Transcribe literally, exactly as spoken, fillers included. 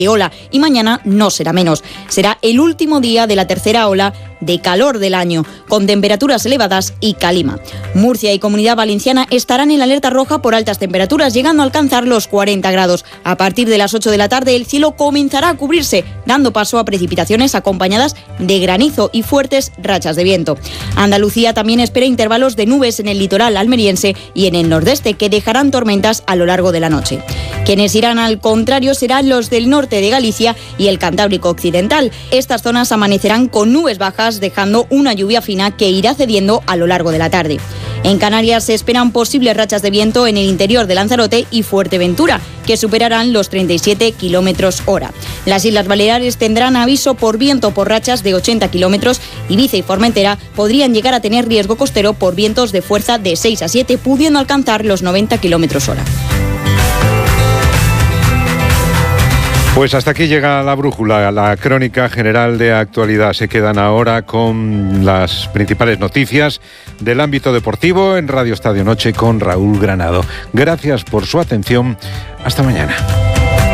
ola y mañana no será menos. Será el último día de la tercera ola de calor del año, con temperaturas elevadas y calima. Murcia y Comunidad Valenciana estarán en la alerta roja por altas temperaturas, llegando a alcanzar los cuarenta grados. A partir de las ocho de la tarde el cielo comenzará a cubrirse, dando paso a precipitaciones acompañadas de granizo y fuertes rachas de viento. Andalucía también espera intervalos de nubes en el litoral almeriense y en el nordeste, que dejarán tormentas a lo largo de la noche. Quienes irán al contrario serán los del norte de Galicia y el Cantábrico occidental. Estas zonas amanecerán con nubes bajas, dejando una lluvia fina que irá cediendo a lo largo de la tarde. En Canarias se esperan posibles rachas de viento en el interior de Lanzarote y Fuerteventura, que superarán los treinta y siete kilómetros hora. Las Islas Baleares tendrán aviso por viento por rachas de ochenta kilómetros. Ibiza y Formentera podrían llegar a tener riesgo costero por vientos de fuerza de seis a siete, pudiendo alcanzar los noventa kilómetros hora. Pues hasta aquí llega la brújula, la crónica general de actualidad. Se quedan ahora con las principales noticias del ámbito deportivo en Radio Estadio Noche con Raúl Granado. Gracias por su atención. Hasta mañana.